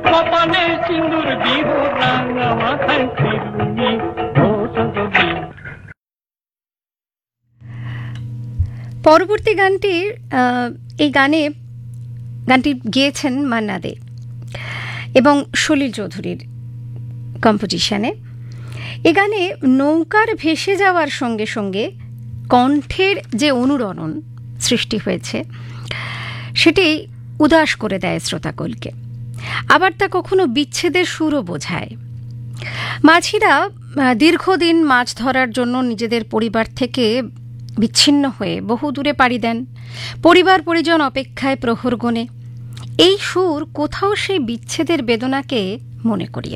কপালে সিঁদুর দিব রাঙা মাথায় শিরুনি ও সজনী। পরবর্তী গানটি গেয়েছেন মান্না দে এবং সলিল চৌধুরীর কম্পোজিশনে। এ গানে নৌকার ভেসে যাওয়ার সঙ্গে সঙ্গে কণ্ঠের যে অনুরণন সৃষ্টি হয়েছে সেটি উদাস করে দেয় শ্রোতাকুলকে, আবার তা কখনো বিচ্ছেদের সুরও বোঝায়। মাঝিরা দীর্ঘদিন মাছ ধরার জন্য নিজেদের পরিবার থেকে বিচ্ছিন্ন হয়ে বহু দূরে পাড়ি দেন, পরিবার পরিজন অপেক্ষায় প্রহর গোনে। এই সুর কোথাও সেই বিচ্ছেদের বেদনাকে মনে করিয়ে